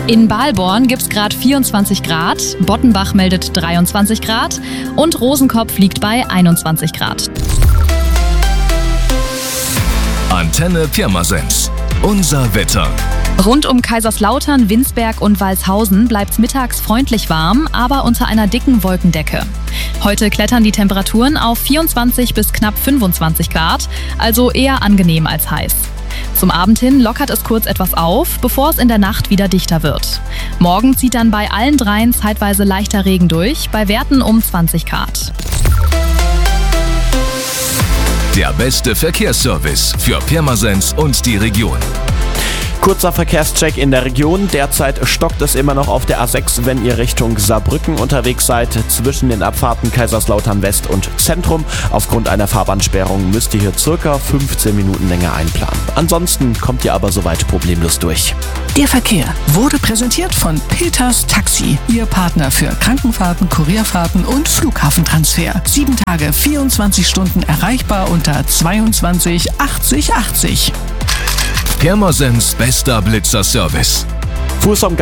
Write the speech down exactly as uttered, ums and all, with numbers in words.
In Balborn gibt es gerade vierundzwanzig Grad, Bottenbach meldet dreiundzwanzig Grad und Rosenkopf liegt bei einundzwanzig Grad. Antenne Pirmasens. Unser Wetter. Rund um Kaiserslautern, Winsberg und Walshausen bleibt es mittags freundlich warm, aber unter einer dicken Wolkendecke. Heute klettern die Temperaturen auf vierundzwanzig bis knapp fünfundzwanzig Grad, also eher angenehm als heiß. Zum Abend hin lockert es kurz etwas auf, bevor es in der Nacht wieder dichter wird. Morgen zieht dann bei allen dreien zeitweise leichter Regen durch, bei Werten um zwanzig Grad. Der beste Verkehrsservice für Pirmasens und die Region. Kurzer Verkehrscheck in der Region. Derzeit stockt es immer noch auf der A sechs, wenn ihr Richtung Saarbrücken unterwegs seid. Zwischen den Abfahrten Kaiserslautern West und Zentrum. Aufgrund einer Fahrbahnsperrung müsst ihr hier circa fünfzehn Minuten länger einplanen. Ansonsten kommt ihr aber soweit problemlos durch. Der Verkehr wurde präsentiert von Peters Taxi, Ihr Partner für Krankenfahrten, Kurierfahrten und Flughafentransfer. Sieben Tage, vierundzwanzig Stunden erreichbar unter zweiundzwanzig achtzig achtzig. Pirmasens bester Blitzerservice. Fuß am